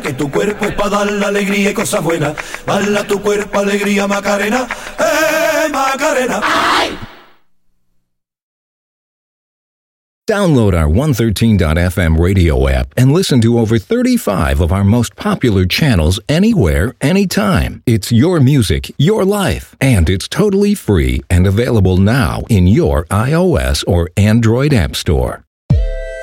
que tu cuerpo es para dar la alegría y cosas buenas. Bala tu cuerpo, alegría, Macarena, Macarena. ¡Ay! Download our 113.fm radio app and listen to over 35 of our most popular channels anywhere, anytime. It's your music, your life, and it's totally free and available now in your iOS or Android app store.